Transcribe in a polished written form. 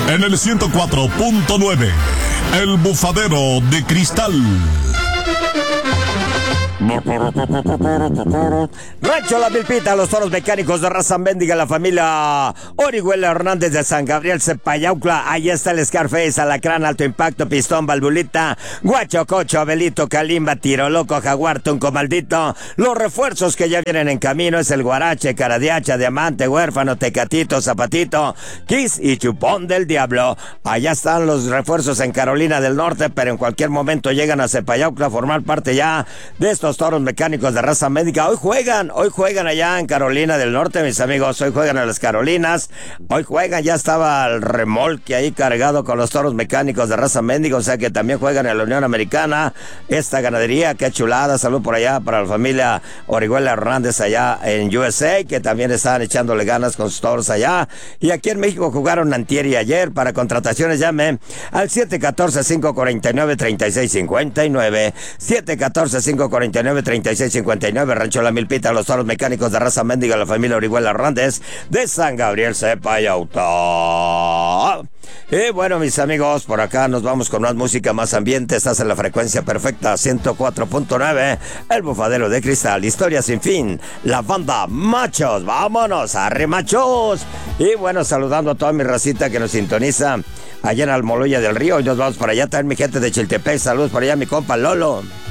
En el 104.9, El Bufadero de Cristal. Rancho La Milpita, los toros mecánicos de raza mendiga, la familia Orihuela Hernández de San Gabriel Cepayaucla. Ahí está el Scarface, Alacrán, Alto Impacto, Pistón, Valvulita, Guacho, Cocho, Abelito, Calimba, Tiro Loco, Jaguar, Tunco Maldito. Los refuerzos que ya vienen en camino es el Guarache, Cara de Hacha, Diamante, Huérfano, Tecatito, Zapatito, Kiss y Chupón del Diablo. Allá están los refuerzos en Carolina del Norte, pero en cualquier momento llegan a Cepayaucla a formar parte ya de estos toros mecánicos de raza médica. Hoy juegan allá en Carolina del Norte, mis amigos. Hoy juegan a las Carolinas. Hoy juegan, ya estaba el remolque ahí cargado con los toros mecánicos de raza médica, o sea que también juegan en la Unión Americana. Esta ganadería, qué chulada. Salud por allá para la familia Orihuela Hernández allá en USA, que también están echándole ganas con sus toros allá. Y aquí en México jugaron antier y ayer. Para contrataciones llame al 714-549-3659. 714-549-3659. Rancho La Milpita, los toros mecánicos de raza mendiga, la familia Orihuela Hernández de San Gabriel Cepayauta. Y bueno, mis amigos, por acá nos vamos con más música, más ambiente. Estás en la frecuencia perfecta, 104.9, El Bufadero de Cristal, historia sin fin, la banda Machos. Vámonos, arre machos. Y bueno, saludando a toda mi racita que nos sintoniza allá en Almoloya del Río. Y nos vamos para allá, también mi gente de Chiltepec. Saludos para allá, mi compa Lolo.